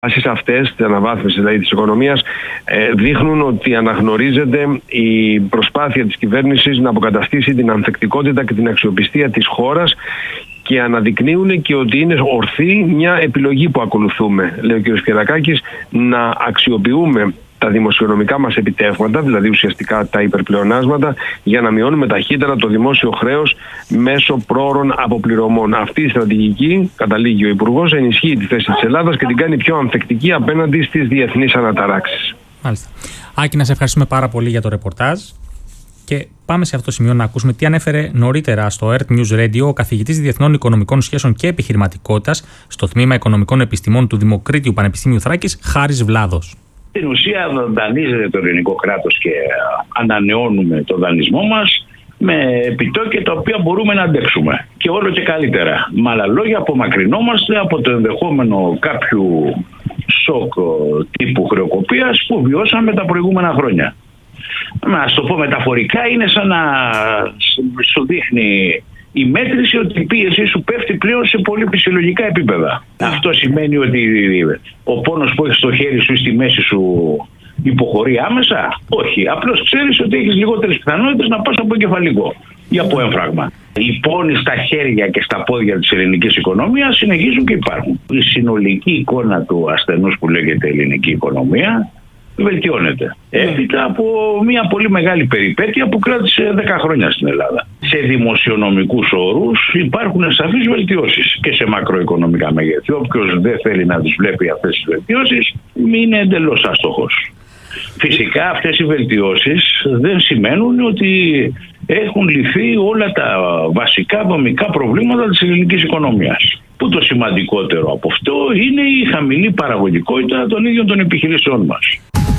Οι αυτές, την αναβάθμιση δηλαδή της οικονομίας, δείχνουν ότι αναγνωρίζεται η προσπάθεια της κυβέρνησης να αποκαταστήσει την ανθεκτικότητα και την αξιοπιστία της χώρας και αναδεικνύουν και ότι είναι ορθή μια επιλογή που ακολουθούμε, λέει ο κ. Πιερακάκης, να αξιοποιούμε τα δημοσιονομικά μας επιτεύγματα, δηλαδή ουσιαστικά τα υπερπλεονάσματα, για να μειώνουμε ταχύτερα το δημόσιο χρέος μέσω πρόωρων αποπληρωμών. Αυτή η στρατηγική, καταλήγει ο Υπουργός, ενισχύει τη θέση της Ελλάδας και την κάνει πιο ανθεκτική απέναντι στις διεθνείς αναταράξεις. Μάλιστα. Άκη, να σε ευχαριστούμε πάρα πολύ για το ρεπορτάζ. Και πάμε σε αυτό το σημείο να ακούσουμε τι ανέφερε νωρίτερα στο Earth News Radio ο καθηγητής Διεθνών Οικονομικών Σχέσεων και Επιχειρηματικότητας στο Τμήμα Οικονομικών Επιστημών του Δημοκρίτιου Πανεπιστημίου Θράκης, Χάρης Βλάδος. Στην ουσία δανείζεται το ελληνικό κράτος και ανανεώνουμε το δανεισμό μας με επιτόκια τα οποία μπορούμε να αντέξουμε και όλο και καλύτερα. Με άλλα λόγια, απομακρυνόμαστε από το ενδεχόμενο κάποιου σοκ τύπου χρεοκοπίας που βιώσαμε τα προηγούμενα χρόνια. Να το πω μεταφορικά, είναι σαν να σου δείχνει η μέτρηση ότι η πίεση σου πέφτει πλέον σε πολύ φυσιολογικά επίπεδα. Αυτό σημαίνει ότι ο πόνος που έχεις στο χέρι σου ή στη μέση σου υποχωρεί άμεσα. Όχι. Απλώς ξέρεις ότι έχεις λιγότερες πιθανότητες να πας από εγκεφαλικό ή από έμφραγμα. Οι πόνοι στα χέρια και στα πόδια της ελληνικής οικονομίας συνεχίζουν και υπάρχουν. Η συνολική εικόνα του ασθενούς που λέγεται ελληνική οικονομία βελτιώνεται. Έπειτα από μια πολύ μεγάλη περιπέτεια που κράτησε 10 χρόνια στην Ελλάδα. Σε δημοσιονομικούς όρους υπάρχουν σαφείς βελτιώσεις και σε μακροοικονομικά μεγέθη. Όποιος δεν θέλει να τις βλέπει αυτές τις βελτιώσεις είναι εντελώς άστοχος. Φυσικά αυτές οι βελτιώσεις δεν σημαίνουν ότι έχουν λυθεί όλα τα βασικά δομικά προβλήματα της ελληνικής οικονομίας. Που το σημαντικότερο από αυτό είναι η χαμηλή παραγωγικότητα των ίδιων των επιχειρήσεών μας.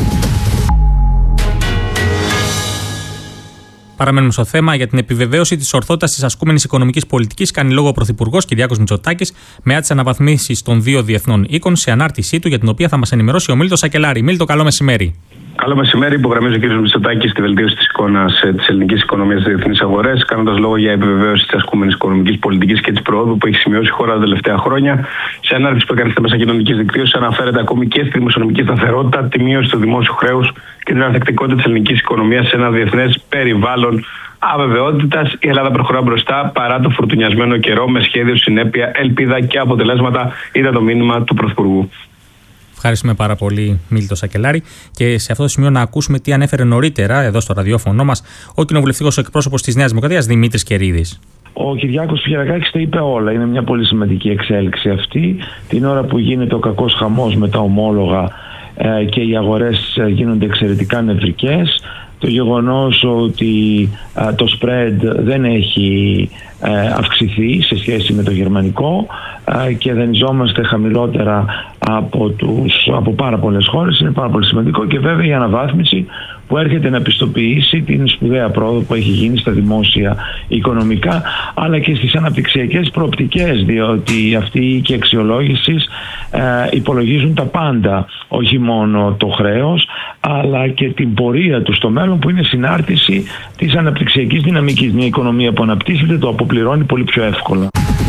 Παραμένουμε στο θέμα. Για την επιβεβαίωση της ορθότητας της ασκούμενης οικονομικής πολιτικής κάνει λόγο ο Πρωθυπουργός Κυριάκος Μητσοτάκης με τις αναβαθμίσεις των 2 διεθνών οίκων σε ανάρτησή του, για την οποία θα μας ενημερώσει ο Μίλτος Σακελάρη. Μίλτο, καλό μεσημέρι. Καλό μεσημέρι. Υπογραμμίζει ο κ. Μητσοτάκης στη βελτίωση της εικόνας της ελληνικής οικονομίας στις διεθνείς αγορές, κάνοντας λόγο για επιβεβαίωση της ασκούμενης οικονομικής πολιτικής και της προόδου που έχει σημειώσει η χώρα τα τελευταία χρόνια. Σε ανάρτηση που έκανε στα μέσα κοινωνικής δικτύωσης, αναφέρεται ακόμη και στη δημοσιονομική σταθερότητα, τη μείωση του δημόσιου χρέους και την ανθεκτικότητα της ελληνικής οικονομίας σε ένα διεθνές περιβάλλον αβεβαιότητας. Η Ελλάδα προχωρά μπροστά παρά το φουρτουνιασμένο καιρό, με σχέδιο, συνέπεια, ελπίδα και αποτελέσματα, ήταν το μήνυμα του Πρωθυπουργού. Ευχαριστούμε πάρα πολύ, Μίλτο Σακελάρη. Και σε αυτό το σημείο να ακούσουμε τι ανέφερε νωρίτερα εδώ στο ραδιόφωνο μας ο κοινοβουλευτικός εκπρόσωπος της Νέας Δημοκρατίας, Δημήτρης Κερίδης. Ο Κυριάκος Πιερακάκης τα είπε όλα. Είναι μια πολύ σημαντική εξέλιξη αυτή. Την ώρα που γίνεται ο κακός χαμός με τα ομόλογα και οι αγορές γίνονται εξαιρετικά νευρικές, το γεγονός ότι το spread δεν έχει αυξηθεί σε σχέση με το γερμανικό και δανειζόμαστε χαμηλότερα από πάρα πολλές χώρες είναι πάρα πολύ σημαντικό, και βέβαια η αναβάθμιση που έρχεται να πιστοποιήσει την σπουδαία πρόοδο που έχει γίνει στα δημόσια οικονομικά αλλά και στις αναπτυξιακές προοπτικές, διότι αυτοί οι οίκοι αξιολόγησης υπολογίζουν τα πάντα, όχι μόνο το χρέος αλλά και την πορεία του στο μέλλον, που είναι συνάρτηση της αναπτυξιακής δυναμικής. Μια οικονομία που αναπτύσσεται το αποπληρώνει πολύ πιο εύκολα.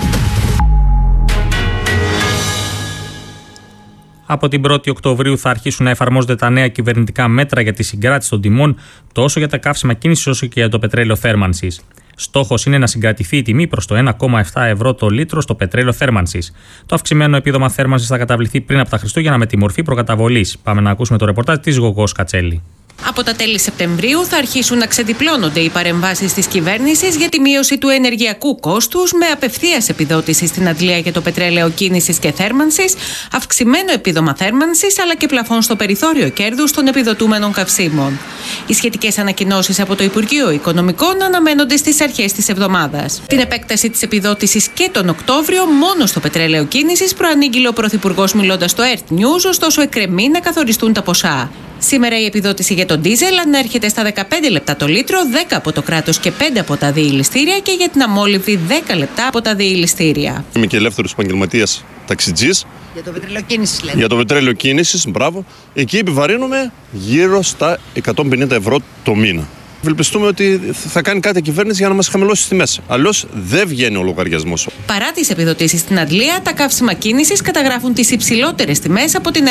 Από την 1η Οκτωβρίου θα αρχίσουν να εφαρμόζονται τα νέα κυβερνητικά μέτρα για τη συγκράτηση των τιμών τόσο για τα καύσιμα κίνησης όσο και για το πετρέλαιο θέρμανσης. Στόχος είναι να συγκρατηθεί η τιμή προς το 1,7 ευρώ το λίτρο στο πετρέλαιο θέρμανσης. Το αυξημένο επίδομα θέρμανσης θα καταβληθεί πριν από τα Χριστούγεννα με τη μορφή προκαταβολής. Πάμε να ακούσουμε το ρεπορτάζ της Γογός Κατσέλη. Από τα τέλη Σεπτεμβρίου θα αρχίσουν να ξεδιπλώνονται οι παρεμβάσεις της κυβέρνησης για τη μείωση του ενεργειακού κόστους με απευθείας επιδότηση στην αντλία για το πετρέλαιο κίνησης και θέρμανσης, αυξημένο επίδομα θέρμανσης αλλά και πλαφόν στο περιθώριο κέρδους των επιδοτούμενων καυσίμων. Οι σχετικές ανακοινώσεις από το Υπουργείο Οικονομικών αναμένονται στις αρχές της εβδομάδας. Την επέκταση της επιδότησης και τον Οκτώβριο μόνο στο πετρέλαιο κίνησης προανήγγειλε ο Πρωθυπουργός μιλώντας στο Earth News, ωστόσο εκκρεμεί να καθοριστούν τα ποσά. Σήμερα η επιδότηση για τον ντίζελ ανέρχεται στα 15 λεπτά το λίτρο, 10 από το κράτος και 5 από τα διηληστήρια, και για την αμόλυβδη 10 λεπτά από τα διηληστήρια. Είμαι και ελεύθερος επαγγελματίας ταξιτζής. Για το πετρέλαιο κίνησης λέτε. Για το πετρέλαιο κίνησης, μπράβο. Εκεί επιβαρύνουμε γύρω στα 150 ευρώ το μήνα. Ευελπιστούμε ότι θα κάνει κάτι η κυβέρνηση για να μας χαμηλώσει τις τιμές. Αλλιώς δεν βγαίνει ο λογαριασμός. Παρά τις επιδοτήσεις στην αντλία, τα καύσιμα κίνησης καταγράφουν τις υψηλότερες τιμές από την